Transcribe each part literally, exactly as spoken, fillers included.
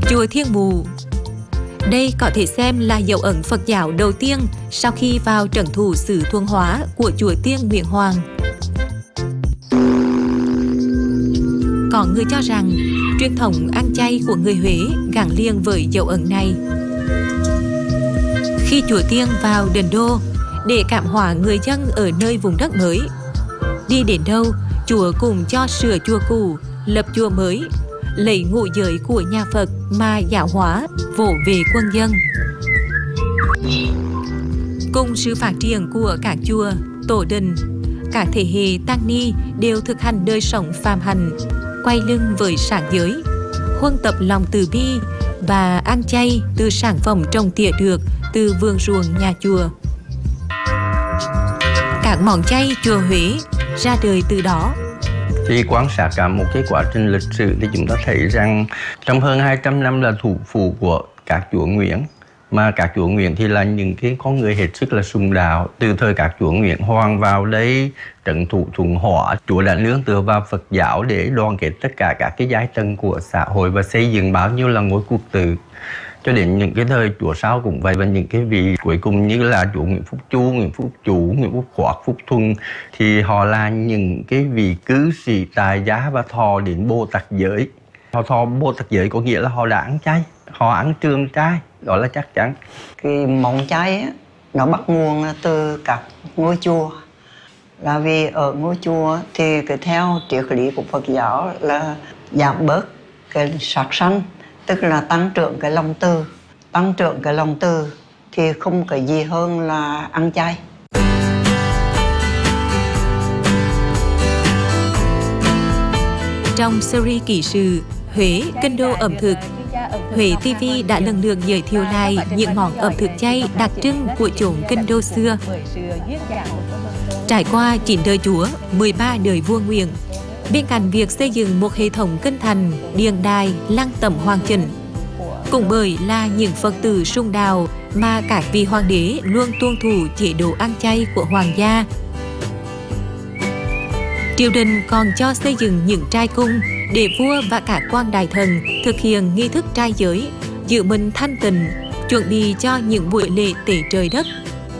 Chùa Thiên Mụ. Đây có thể xem là dấu ấn Phật giáo đầu tiên sau khi vào trấn thủ xứ Thuận Hóa của Chúa Tiên Nguyễn Hoàng. Có người cho rằng truyền thống ăn chay của người Huế gắn liền với dấu ấn này. Khi Chúa Tiên vào đền Đô để cảm hóa người dân ở nơi vùng đất mới, đi đến đâu Chúa cũng cho sửa chùa cũ, lập chùa mới, lấy ngũ giới của nhà Phật mà giáo hóa, vỗ về quân dân. Cùng sự phát triển của các chùa, tổ đình, các thế hệ tăng ni đều thực hành đời sống phàm hạnh, quay lưng với sáng giới, huân tập lòng từ bi và ăn chay từ sản phẩm trồng tỉa được từ vườn ruộng nhà chùa. Các món chay chùa Huế ra đời từ đó. Khi quan sát cả một cái quá trình lịch sử thì chúng ta thấy rằng trong hơn hai trăm năm là thủ phủ của các chúa Nguyễn, mà các chúa Nguyễn thì là những cái con người hết sức là sùng đạo. Từ thời các chúa Nguyễn Hoàng vào đây trấn thủ Thuận Hóa, chúa đã nương tựa vào Phật giáo để đoàn kết tất cả các cái giai tầng của xã hội và xây dựng bao nhiêu là ngôi quốc tử. Cho đến những cái thời chúa sau cũng vậy, và những cái vị cuối cùng như là chúa Nguyễn Phúc Chu, Nguyễn Phúc Chủ, Nguyễn Phúc Khoác, Phúc Thuần thì họ là những cái vị cư sĩ tài giá và thọ đến Bồ Tát giới. Họ thọ Bồ Tát giới có nghĩa là họ đã ăn chay, họ ăn trường chay, đó là chắc chắn. Cái món chay á, nó bắt nguồn từ các ngôi chùa. Là vì ở ngôi chùa thì cái theo triết lý của Phật giáo là giảm bớt cái sát sanh, tức là tăng trưởng cái lòng từ. Tăng trưởng cái lòng từ thì không cái gì hơn là ăn chay. Trong series kỷ sự Huế, kinh đô ẩm thực, Huế ti vi đã lần lượt giới thiệu lại những món ẩm thực chay đặc trưng của chốn kinh đô xưa. Trải qua chín đời chúa, mười ba đời vua Nguyễn, bên cạnh việc xây dựng một hệ thống kinh thành, điện đài, lăng tẩm hoàn chỉnh, cũng bởi là những Phật tử sung đạo mà các vị hoàng đế luôn tuân thủ chế độ ăn chay của hoàng gia. Triều đình còn cho xây dựng những trai cung để vua và các quan đại thần thực hiện nghi thức trai giới, giữ mình thanh tịnh, chuẩn bị cho những buổi lễ tế trời đất.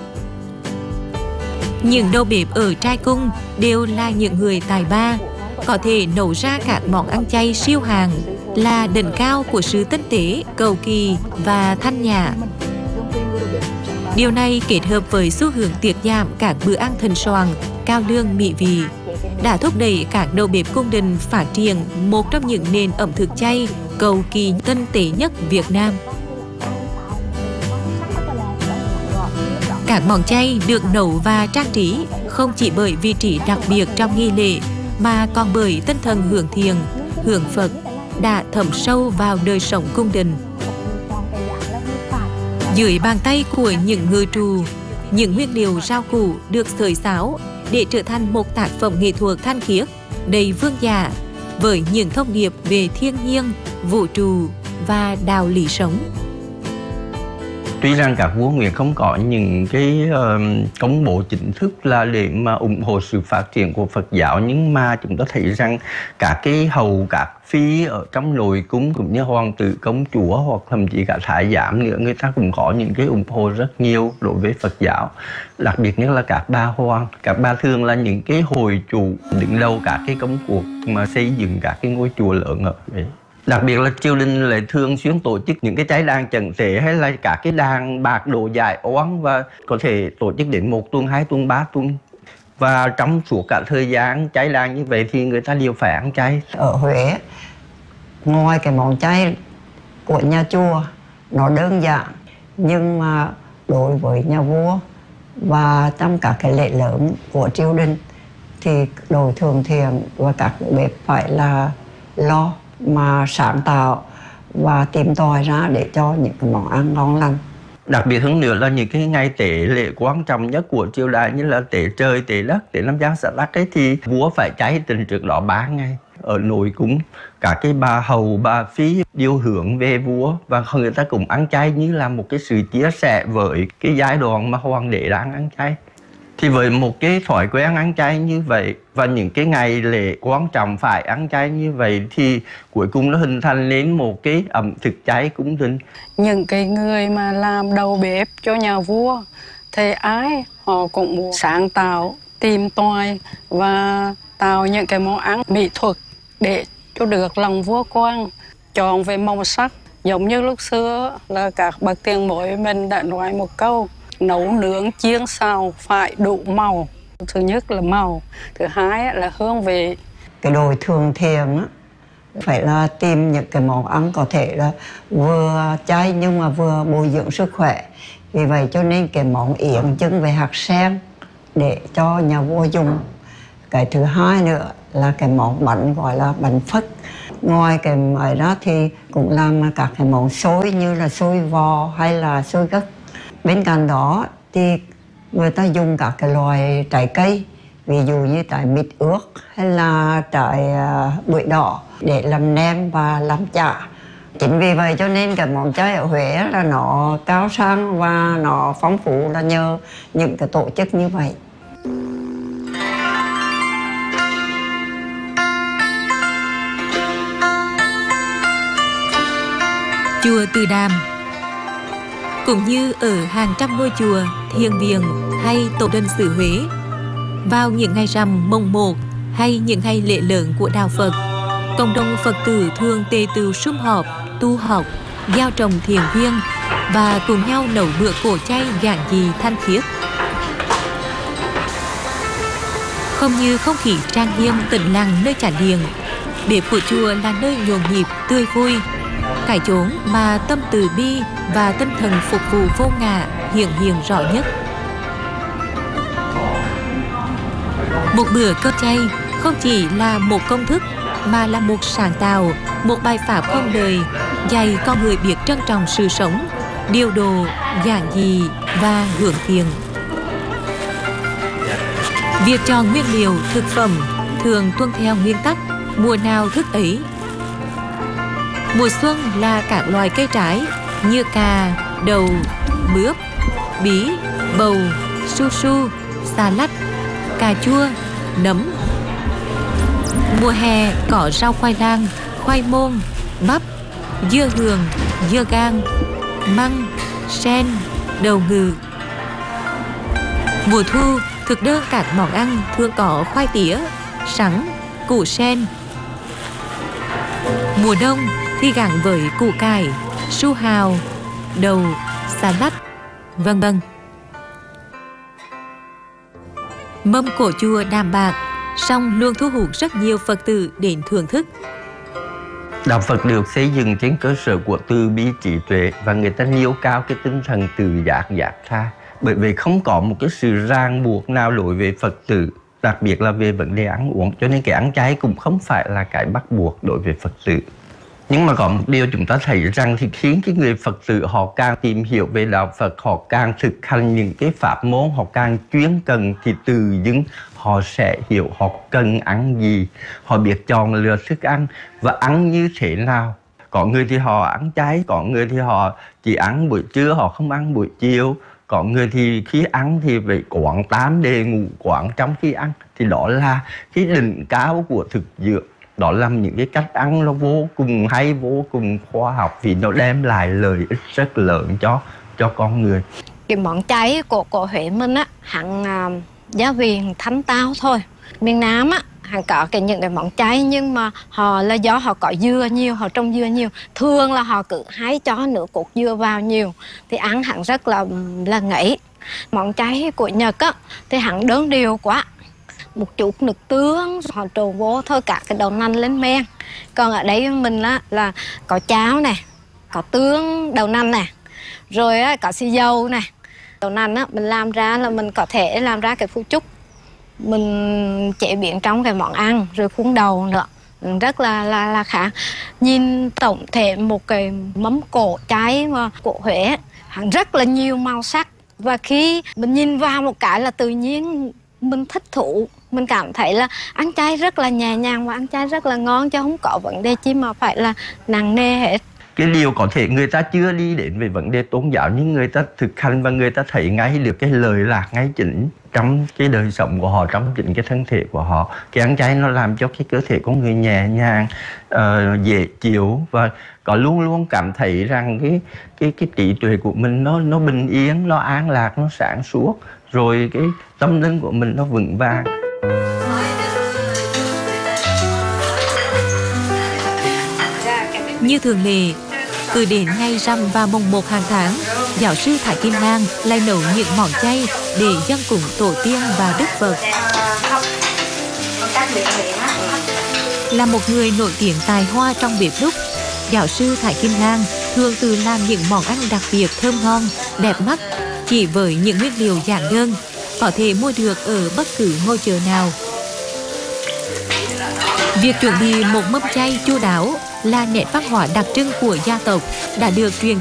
Những đầu bếp ở trai cung đều là những người tài ba, có thể nấu ra các món ăn chay siêu hạng, là đỉnh cao của sự tinh tế, cầu kỳ và thanh nhã. Điều này kết hợp với xu hướng tiết giảm các bữa ăn thịnh soạn, cao lương mỹ vị, đã thúc đẩy các đầu bếp cung đình phát triển một trong những nền ẩm thực chay cầu kỳ tinh tế nhất Việt Nam. Các món chay được nấu và trang trí không chỉ bởi vị trí đặc biệt trong nghi lễ, mà còn bởi tinh thần hướng thiền, hướng Phật đã thấm sâu vào đời sống cung đình. Dưới bàn tay của những ngư trù, những nguyên liệu rau củ được xới xáo để trở thành một tác phẩm nghệ thuật thanh khiết, đầy vương giả, với những thông điệp về thiên nhiên, vũ trụ và đạo lý sống. Tuy rằng các vua Nguyễn không có những cái uh, công bố chính thức là để mà ủng hộ sự phát triển của Phật giáo, nhưng mà chúng ta thấy rằng các cái hầu, các phi ở trong nội cung cũng như hoàng tử, công chúa hoặc thậm chí cả thái giám nữa, người ta cũng có những cái ủng hộ rất nhiều đối với Phật giáo. Đặc biệt nhất là các bà hoàng, các bà thường là những cái hội chủ đứng đầu các cái công cuộc mà xây dựng các cái ngôi chùa lớn ở Huế. Đặc biệt là triều đình lại thường xuyên tổ chức những cái trái đàn trần tế hay là cả cái đàn bạc độ giải oán, và có thể tổ chức đến một tuần, hai tuần, ba tuần. Và trong suốt cả thời gian trái đàn như vậy thì người ta đều phải ăn chay. Ở Huế, ngoài cái món chay của nhà chùa nó đơn giản, nhưng mà đối với nhà vua và trong các cái lễ lớn của triều đình thì đội thường thiền và các bếp phải là lo mà sáng tạo và tìm tòi ra để cho những cái món ăn ngon lành. Đặc biệt hơn nữa là những cái ngày tế lễ quan trọng nhất của triều đại như là tế trời, tế đất, tế năm Giáng Sát Đắc ấy thì vua phải cháy tình trước đó ba ngày. Ở nội cung, cả cái bà hầu, bà phi điều hướng về vua và người ta cũng ăn chay như là một cái sự chia sẻ với cái giai đoạn mà hoàng đế đang ăn chay. Thì với một cái thói quen ăn chay như vậy và những cái ngày lễ quan trọng phải ăn chay như vậy thì cuối cùng nó hình thành nên một cái ẩm thực chay cung đình. Những cái người mà làm đầu bếp cho nhà vua thì ai họ cũng muốn sáng tạo, tìm tòi và tạo những cái món ăn mỹ thuật để cho được lòng vua quan. Chọn về màu sắc, giống như lúc xưa là các bậc tiền bối mình đã nói một câu: nấu nướng chiên xào phải đủ màu. Thứ nhất là màu, thứ hai là hương vị. Cái đồi thường thiền á, phải là tìm những cái món ăn có thể là vừa chay nhưng mà vừa bồi dưỡng sức khỏe. Vì vậy cho nên cái món yến chưng về hạt sen để cho nhà vua dùng. Cái thứ hai nữa là cái món bánh gọi là bánh phất. Ngoài cái ấy đó thì cũng làm các cái món xôi như là xôi vò hay là xôi gấc. Bên cạnh đó thì người ta dùng các cái loại trái cây, ví dụ như trái mít ướt hay là trái uh, bưởi đỏ để làm nem và làm chả. Chính vì vậy cho nên cái món chay ở Huế là nó cao sang và nó phong phú là nhờ những cái tổ chức như vậy. Chùa Từ Đàm cũng như ở hàng trăm ngôi chùa, thiền viện hay tổ đình xứ Huế, vào những ngày rằm mồng một hay những ngày lễ lớn của đạo Phật, cộng đồng Phật tử thường tề tựu sum họp, tu học, gieo trồng thiền viên và cùng nhau nấu bữa cổ chay giản dị thanh khiết. Không như không khí trang nghiêm tĩnh lặng nơi chánh điện, bếp của chùa là nơi nhộn nhịp tươi vui, cái chốn mà tâm từ bi và tinh thần phục vụ vô ngã hiện hiện rõ nhất. Một bữa cơm chay không chỉ là một công thức mà là một sáng tạo, một bài pháp không đời dạy con người biết trân trọng sự sống, điều độ, giản dị và hướng thiện. Việc chọn nguyên liệu thực phẩm thường tuân theo nguyên tắc mùa nào thức ấy. Mùa xuân là các loại cây trái như cà, đậu, mướp, bí, bầu, su su, xà lách, cà chua, nấm. Mùa hè có rau khoai lang, khoai môn, bắp, dưa hường, dưa gang, măng, sen, đậu ngừ. Mùa thu thực đơn các món ăn thường có khoai tía, sắn, củ sen. Mùa đông thì gắn với củ cải, su hào, đậu, xà lách, vân vân. Mâm cổ chùa Đàm Bạc song luôn thu hút rất nhiều Phật tử đến thưởng thức. Đạo Phật được xây dựng trên cơ sở của từ bi trí tuệ và người ta nêu cao cái tinh thần tự giác giác tha. Bởi vì không có một cái sự ràng buộc nào đối với Phật tử, đặc biệt là về vấn đề ăn uống, cho nên cái ăn chay cũng không phải là cái bắt buộc đối với Phật tử. Nhưng mà có một điều chúng ta thấy rằng thì khiến cái người Phật tử họ càng tìm hiểu về đạo Phật, họ càng thực hành những cái pháp môn, họ càng chuyên cần thì từ dưng họ sẽ hiểu họ cần ăn gì, họ biết chọn lựa thức ăn và ăn như thế nào. Có người thì họ ăn chay, có người thì họ chỉ ăn buổi trưa, họ không ăn buổi chiều. Có người thì khi ăn thì phải quán tám để ngủ quán trong khi ăn. Thì đó là cái đỉnh cao của thực dưỡng. Đó là những cái cách ăn nó vô cùng hay, vô cùng khoa học vì nó đem lại lợi ích rất lớn cho cho con người. Cái món chay của của Huế mình á, hẳn uh, gia vị thanh tao thôi. Miền Nam á, hẳn có cái những cái món chay nhưng mà họ là do họ có dừa nhiều, họ trồng dừa nhiều. Thường là họ cứ hái cho nước cốt dừa vào nhiều thì ăn hẳn rất là là ngấy. Món chay của Nhật á thì hẳn đơn điều quá. Một chút nước tương, họ trộn vô thôi cả cái đậu nành lên men. Còn ở đây mình là, là có cháo nè, có tương, đậu nành nè, rồi á, có xì dầu nè. Đậu nành á, mình làm ra là mình có thể làm ra cái phu chúc. Mình chế biến trong cái món ăn, rồi khuôn đầu nữa. Rất là, là, là khá. Nhìn tổng thể một cái mâm cổ chay của Huế, rất là nhiều màu sắc. Và khi mình nhìn vào một cái là tự nhiên mình thích thú, mình cảm thấy là ăn chay rất là nhẹ nhàng và ăn chay rất là ngon chứ không có vấn đề chi mà phải là nặng nề hết. cái điều có thể người ta chưa đi đến về vấn đề tôn giáo, nhưng người ta thực hành và người ta thấy ngay được cái lời lạc ngay chính trong cái đời sống của họ, trong chính cái thân thể của họ. Cái ăn chay nó làm cho cái cơ thể con người nhẹ nhàng, uh, dễ chịu, và có luôn luôn cảm thấy rằng cái cái cái trí tuệ của mình nó nó bình yên, nó an lạc, nó sáng suốt, rồi cái tâm linh của mình nó vững vàng. Như thường lệ, cứ đến ngày rằm và mùng một hàng tháng, giáo sư Thái Kim Lan lại nấu những món chay để dâng cúng tổ tiên và Đức Phật. Là một người nổi tiếng tài hoa trong bếp núc, giáo sư Thái Kim Lan thường tự làm những món ăn đặc biệt thơm ngon, đẹp mắt, chỉ với những nguyên liệu giản đơn, có thể mua được ở bất cứ ngôi chợ nào. Việc chuẩn bị một mâm chay chu đáo là nét văn hóa đặc trưng của gia tộc đã được truyền